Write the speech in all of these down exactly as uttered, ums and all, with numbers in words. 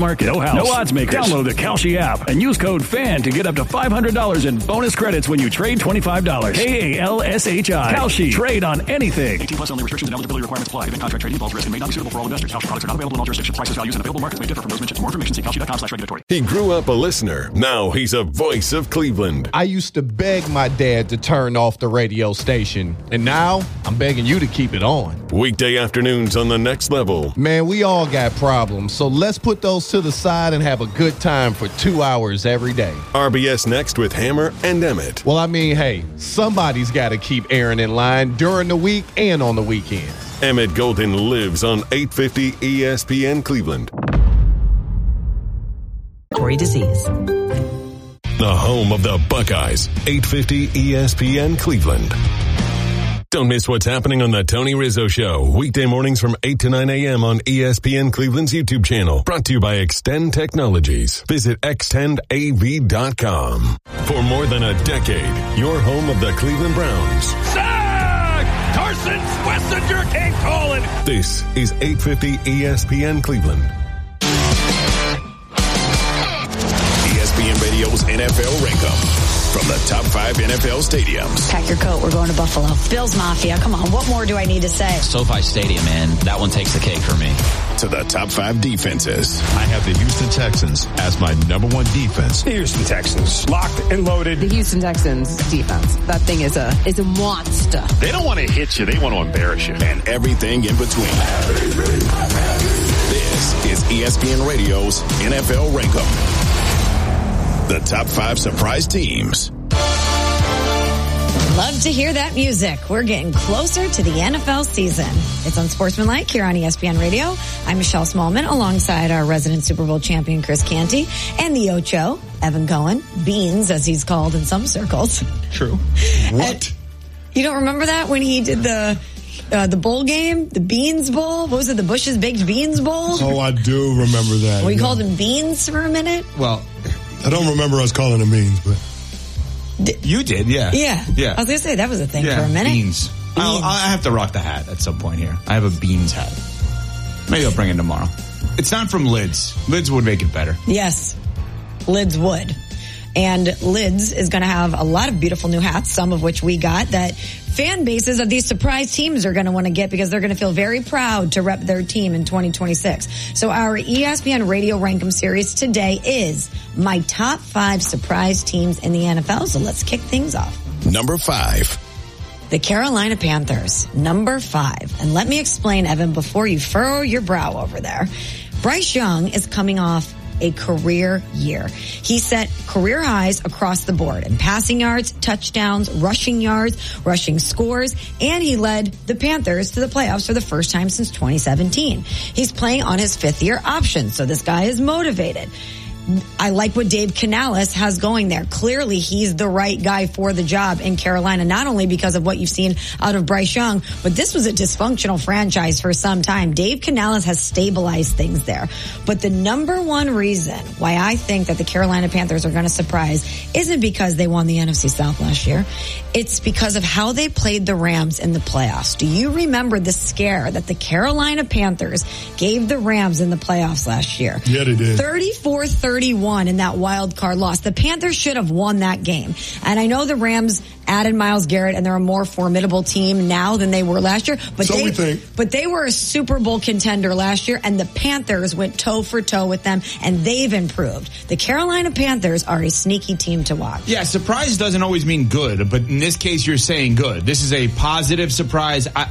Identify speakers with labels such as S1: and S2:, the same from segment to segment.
S1: market, no house, no odds makers. Download the Kalshi app and use code FAN to get up to five hundred dollars in bonus credits when you trade twenty-five dollars. K A L S H I. Kalshi. Trade on anything.
S2: eighteen plus only. Restrictions and eligibility requirements apply. Event contract trading involves risk and may not be suitable for all investors. Kalshi products are not available in all jurisdictions. Prices, values, and available markets may differ from those mentioned. For more information, see kalshi dot com slash regulatory.
S3: He grew up a listener. Now he's a voice of Cleveland.
S4: I used to beg my dad to turn off the radio station, and now I'm begging you to keep it on.
S3: Weekday afternoons on The Next Level.
S4: Man, we all got problems, so let's put those to the side and have a good time for two hours every day.
S3: R B S Next with Hammer and Emmett.
S4: Well, I mean, hey, somebody's got to keep Aaron in line during the week and on the weekends.
S3: Emmett Golden lives on eight fifty E S P N Cleveland.
S5: Disease.
S3: The home of the Buckeyes, eight fifty E S P N Cleveland. Don't miss what's happening on the Tony Rizzo Show, weekday mornings from eight to nine a.m. on E S P N Cleveland's YouTube channel. Brought to you by Extend Technologies. Visit extend A V dot com. For more than a decade, your home of the Cleveland Browns.
S6: Sack! Carson Schlesinger came calling.
S3: This is eight fifty E S P N Cleveland.
S7: E S P N Radio's N F L Rankum. From the top five N F L stadiums.
S5: Pack your coat. We're going to Buffalo. Bills Mafia. Come on. What more do I need to say?
S8: SoFi Stadium, man. That one takes the cake for me.
S7: To the top five defenses.
S9: I have the Houston Texans as my number one defense.
S10: The Houston Texans. Locked and loaded.
S11: The Houston Texans defense. That thing is a is a monster.
S7: They don't want to hit you. They want to embarrass you. And everything in between. This is E S P N Radio's N F L Rankum. The top five surprise teams.
S5: Love to hear that music. We're getting closer to the N F L season. It's Unsportsmanlike here on E S P N Radio. I'm Michelle Smallman alongside our resident Super Bowl champion Chris Canty and the Ocho, Evan Cohen, Beans as he's called in some circles.
S9: True. What?
S5: And you don't remember that when he did the uh, the bowl game, the Beans Bowl? What was it? The Bush's Baked Beans Bowl?
S12: Oh, I do remember that.
S5: We
S12: yeah.
S5: called him Beans for a minute.
S9: Well,
S12: I don't remember us calling them beans, but
S9: D- you did, yeah,
S5: yeah,
S9: yeah.
S5: I was gonna say that was a thing
S9: yeah,
S5: for a minute.
S9: Beans. beans. I'll, I have to rock the hat at some point here. I have a beans hat. Maybe I'll bring it tomorrow. It's not from Lids. Lids would make it better.
S5: Yes, Lids would. And Lids is going to have a lot of beautiful new hats, some of which we got, that fan bases of these surprise teams are going to want to get because they're going to feel very proud to rep their team in twenty twenty-six. So our E S P N Radio Rankum series today is my top five surprise teams in the N F L. So let's kick things off.
S7: Number five.
S5: The Carolina Panthers, number five. And let me explain, Evan, before you furrow your brow over there. Bryce Young is coming off a career year. He set career highs across the board in passing yards, touchdowns, rushing yards, rushing scores, and he led the Panthers to the playoffs for the first time since twenty seventeen. He's playing on his fifth year option, so this guy is motivated. I like what Dave Canales has going there. Clearly, he's the right guy for the job in Carolina, not only because of what you've seen out of Bryce Young, but this was a dysfunctional franchise for some time. Dave Canales has stabilized things there. But the number one reason why I think that the Carolina Panthers are going to surprise isn't because they won the N F C South last year. It's because of how they played the Rams in the playoffs. Do you remember the scare that the Carolina Panthers gave the Rams in the playoffs last year?
S12: Yeah, they did.
S5: thirty-four thirty-one in that wild card loss. The Panthers should have won that game. And I know the Rams added Myles Garrett and they're a more formidable team now than they were last year. But
S12: so
S5: they,
S12: we think.
S5: But they were a Super Bowl contender last year and the Panthers went toe for toe with them and they've improved. The Carolina Panthers are a sneaky team to watch.
S9: Yeah, surprise doesn't always mean good, but in this case you're saying good. This is a positive surprise. I,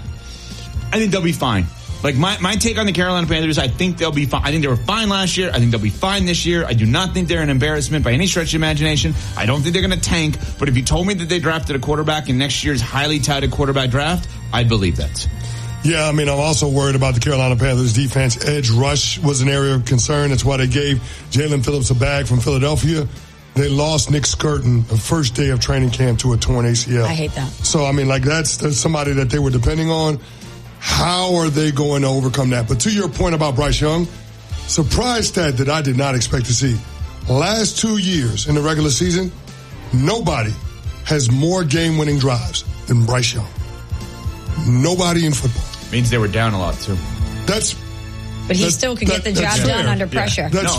S9: I think they'll be fine. Like, my, my take on the Carolina Panthers, I think they'll be fine. I think they were fine last year. I think they'll be fine this year. I do not think they're an embarrassment by any stretch of imagination. I don't think they're going to tank. But if you told me that they drafted a quarterback in next year's highly touted quarterback draft, I'd believe that.
S12: Yeah, I mean, I'm also worried about the Carolina Panthers defense. Edge rush was an area of concern. That's why they gave Jalen Phillips a bag from Philadelphia. They lost Nick Skirton the first day of training camp to a torn A C L.
S5: I hate that.
S12: So, I mean, like, that's, that's somebody that they were depending on. How are they going to overcome that? But to your point about Bryce Young, surprise stat that I did not expect to see. Last two years in the regular season, nobody has more game-winning drives than Bryce Young. Nobody in football.
S9: Means they were down a lot, too.
S12: That's...
S5: But he
S12: that,
S5: still could
S12: that,
S5: get the job done
S12: fair.
S5: under pressure.
S12: Yeah. That's